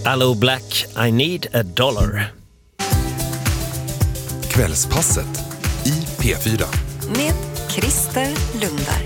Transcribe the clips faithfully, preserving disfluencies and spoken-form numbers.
Allo Black, I need a dollar. Kvällspasset i P fyra. Med Christer Lundberg.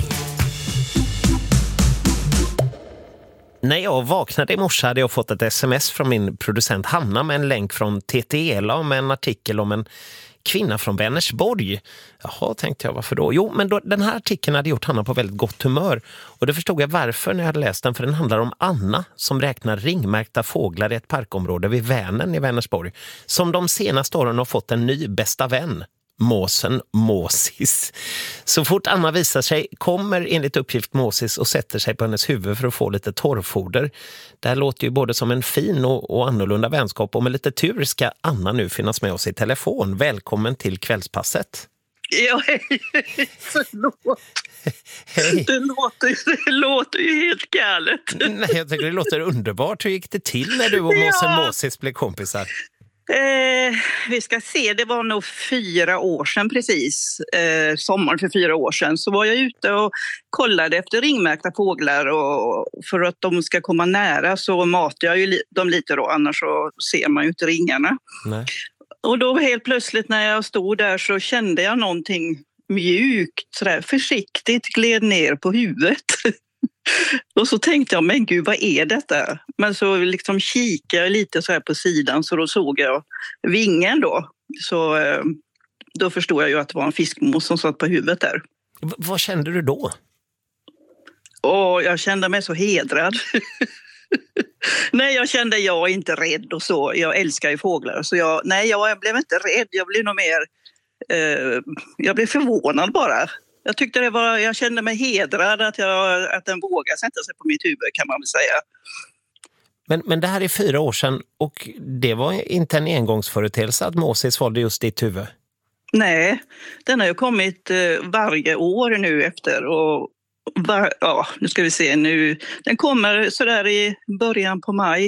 När jag vaknade i morse hade jag fått ett sms från min producent Hanna med en länk från T T E L A med en artikel om en kvinna från Vänersborg. Jaha, tänkte jag, varför då? Jo, men då, den här artikeln hade gjort Hanna på väldigt gott humör. Och det förstod jag varför när jag hade läst den, för den handlar om Anna som räknar ringmärkta fåglar i ett parkområde vid Vänern i Vänersborg. Som de senaste åren har fått en ny bästa vän. Måsen Måsis. Så fort Anna visar sig kommer enligt uppgift Måsis och sätter sig på hennes huvud för att få lite torrfoder. Det här låter ju både som en fin och, och annorlunda vänskap, och med lite tur ska Anna nu finnas med oss i telefon. Välkommen till Kvällspasset. Ja, hej. Förlåt. Hej. Det låter, det låter ju helt galet. Nej, jag tycker det låter underbart. Hur gick det till när du och Måsen Ja. Måsis blev kompisar? Eh, vi ska se, det var nog fyra år sedan precis. Eh, sommaren för fyra år sedan så var jag ute och kollade efter ringmärkta fåglar, och för att de ska komma nära så matar jag ju dem lite då, annars så ser man ju inte ringarna. Nej. Och då helt plötsligt när jag stod där så kände jag någonting mjukt, sådär försiktigt gled ner på huvudet. Och så tänkte jag, men gud, vad är detta? Men så liksom kikade jag lite så här på sidan, så då såg jag vingen då. Så eh, då förstod jag ju att det var en fiskmås som satt på huvudet där. V- vad kände du då? Och jag kände mig så hedrad. Nej, jag kände jag är inte rädd och så. Jag älskar ju fåglar. Så jag, nej, jag blev inte rädd. Jag blev nog mer... Eh, jag blev förvånad bara. Jag tyckte det var... Jag kände mig hedrad att, jag, att den vågade sätta sig på mitt huvud, kan man väl säga. Men, men det här är fyra år sedan, och det var inte en engångsföreteelse att Måsis valde just ditt huvud. Nej, den har ju kommit eh, varje år nu efter. Och var, ja, nu ska vi se nu. Den kommer sådär i början på maj.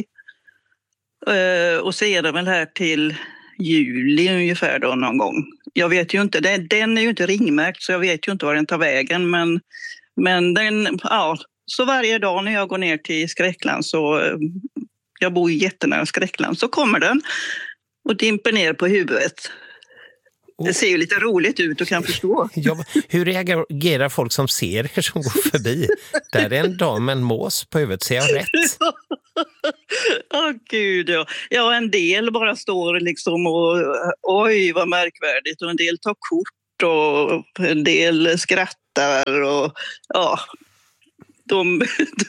Eh, och så är det väl här till juli ungefär då någon gång. Jag vet ju inte, den, den är ju inte ringmärkt så jag vet ju inte var den tar vägen. Men, men den, ja, så varje dag när jag går ner till Skräckland, så eh, jag bor ju jättenära Skräckland, så kommer den och dimper ner på huvudet. Det ser ju lite roligt ut och kan förstå. Ja, hur reagerar folk som ser er som går förbi? Där är en dam med en mås på huvudet, ser jag rätt? Åh oh, gud, ja. Ja, en del bara står liksom och oj vad märkvärdigt, och en del tar kort och en del skrattar och ja, de,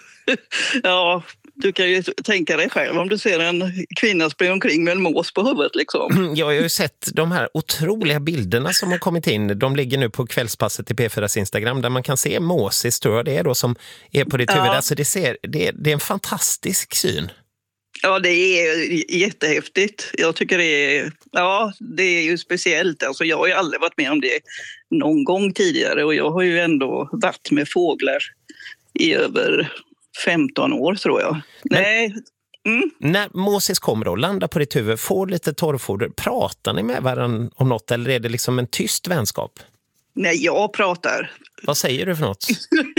ja, du kan ju tänka dig själv om du ser en kvinna springa omkring med en mås på huvudet liksom. Jag har ju sett de här otroliga bilderna som har kommit in. De ligger nu på Kvällspasset i P fyras Instagram, där man kan se Måsis, tror jag det är då, som är på ditt huvud. Ja. Alltså det, ser, det, är, det är en fantastisk syn. Ja, det är jättehäftigt. Jag tycker det är, ja, det är ju speciellt. Alltså, jag har ju aldrig varit med om det någon gång tidigare, och jag har ju ändå varit med fåglar i över femton år, tror jag. Men, Nej. Mm. När Måsis kommer och landar på ditt huvud, får lite torrfoder, pratar ni med varandra om något, eller är det liksom en tyst vänskap? Nej, jag pratar. Vad säger du för något?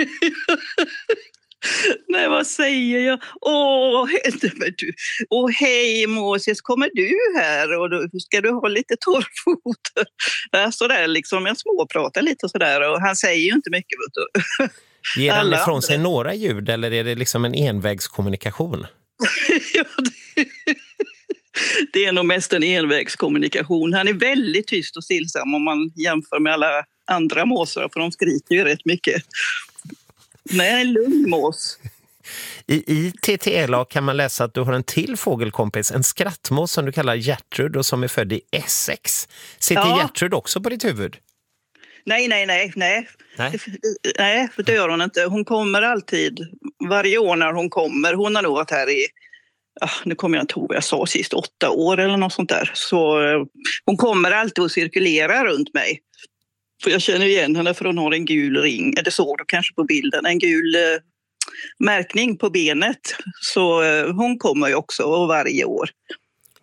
Nej, vad säger jag? Åh, du. Åh hej Måsis, kommer du här? Och då ska du ha lite torrfoder? Ja, sådär liksom, jag småpratar lite sådär, och han säger ju inte mycket, vet du. Ger han Alla ifrån sig andra. några ljud, eller är det liksom en envägskommunikation? Ja, det, det är nog mest en envägskommunikation. Han är väldigt tyst och stillsam om man jämför med alla andra måsar, för de skriker ju rätt mycket. Nej, en lugn mås. I, I T T E L A kan man läsa att du har en till fågelkompis, en skrattmås som du kallar Gertrud och som är född i Essex. Sitter Ja. Gertrud också på ditt huvud? Nej, nej, nej, nej. Nej. Nej, för det gör hon inte. Hon kommer alltid, varje år när hon kommer. Hon har nog varit här i, ah, nu kommer jag inte ihåg vad jag sa sist, åtta år eller något sånt där. Så eh, hon kommer alltid och cirkulerar runt mig. För jag känner igen henne, för hon har en gul ring, eller såg du kanske på bilden, en gul eh, märkning på benet. Så eh, hon kommer ju också varje år.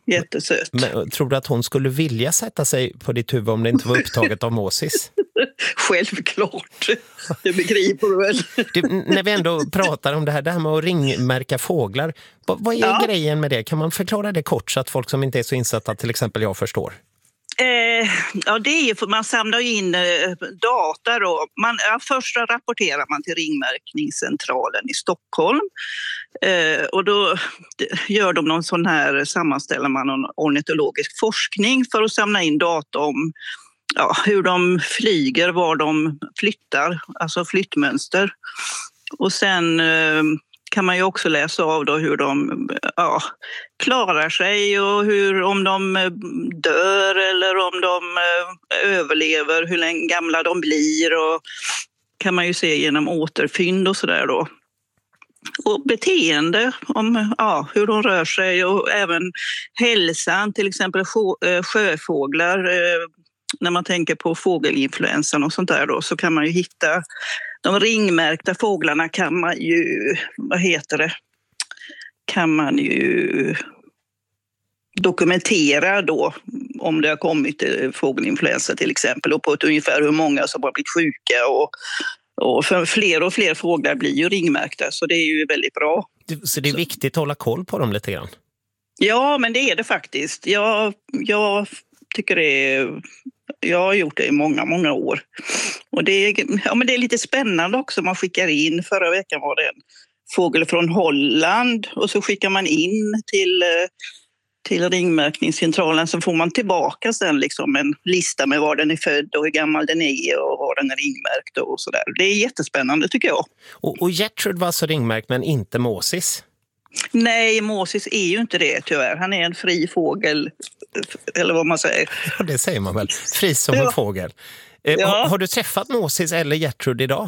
Jättesöt. Men, tror du att hon skulle vilja sätta sig på ditt huvud om det inte var upptaget av måsis? Självklart. Det begriper du väl. Du, när vi ändå pratar om det här, det här med att ringmärka fåglar. Vad, vad är Ja. grejen med det? Kan man förklara det kort så att folk som inte är så insatta, till exempel jag, förstår? Eh, ja, det är ju för man samlar in eh, data då. Man, ja, först rapporterar man till ringmärkningscentralen i Stockholm. Eh, och då gör de någon sån här, sammanställer man någon ornitologisk forskning för att samla in data om ja, hur de flyger, var de flyttar, alltså flyttmönster. Och sen eh, kan man ju också läsa av då hur de ja, klarar sig och hur, om de dör eller om de överlever, hur länge gamla de blir, och kan man ju se genom återfynd och sådär då. Och beteende, om ja, hur de rör sig, och även hälsan, till exempel sjöfåglar. När man tänker på fågelinfluensan och sånt där då, så kan man ju hitta de ringmärkta fåglarna, kan man ju, vad heter det, kan man ju dokumentera då om det har kommit fågelinfluensa till exempel, och på ett ungefär hur många som har blivit sjuka, och, och för fler och fler fåglar blir ju ringmärkta, så det är ju väldigt bra. Så det är viktigt att hålla koll på dem lite grann? Ja, men det är det faktiskt. Jag, jag tycker det är... Jag har gjort det i många, många år. Och det är, ja, men det är lite spännande också. Man skickar in, förra veckan var det en fågel från Holland, och så skickar man in till, till ringmärkningscentralen, så får man tillbaka sen liksom en lista med var den är född och hur gammal den är och var den är ringmärkt och sådär. Det är jättespännande tycker jag. Och, och Gertrud var så ringmärkt men inte måsis? Nej, måsis är ju inte det tyvärr. Han är en fri fågel, eller vad man säger. Ja, det säger man väl. Fri som en ja. fågel. Eh, ja. har, har du träffat måsis eller Gertrud idag?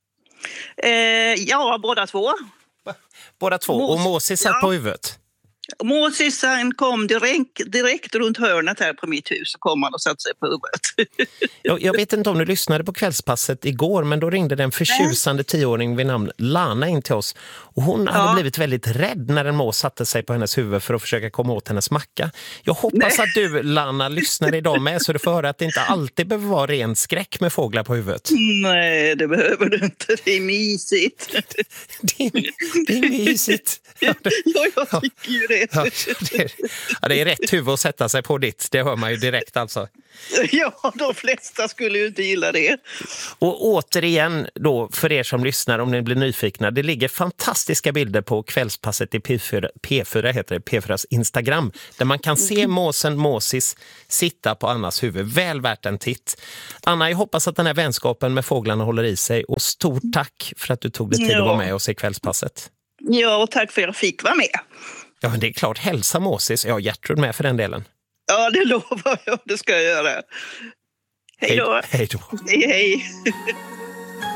Eh, ja, båda två. Båda två. Mås- och måsis satt ja. på huvudet? Måsis han kom direkt, direkt runt hörnet här på mitt hus, och kom han och satte sig på huvudet. jag, jag vet inte om du lyssnade på kvällspasset igår, men då ringde den förtjusande tioåring vid namn Lana in till oss. Och hon ja. hade blivit väldigt rädd när en mås satte sig på hennes huvud för att försöka komma åt hennes macka. Jag hoppas Nej. att du, Lana, lyssnar idag med, så du får höra att det inte alltid behöver vara ren skräck med fåglar på huvudet. Nej, det behöver du inte. Det är mysigt. det, är, det är mysigt. Ja, det, ja jag tycker ju det. Ja, det, är, ja, det är rätt huvud att sätta sig på ditt. Det hör man ju direkt alltså. Ja, de flesta skulle ju inte gilla det. Och återigen då, för er som lyssnar, om ni blir nyfikna, det ligger fantastiska bilder på kvällspasset i P fyra, P fyra heter det, P fyras Instagram, där man kan se måsen Måsis sitta på Annas huvud. Väl värt en titt. Anna, jag hoppas att den här vänskapen med fåglarna håller i sig, och stort tack för att du tog dig tid ja. att vara med oss i kvällspasset. Ja, och tack för att jag fick vara med. Ja, men det är klart. Hälsa Måsis. Ja, Gertrud med för den delen. Ja, det lovar jag. Det ska jag göra. Hej då. Hej då. Hej, hej.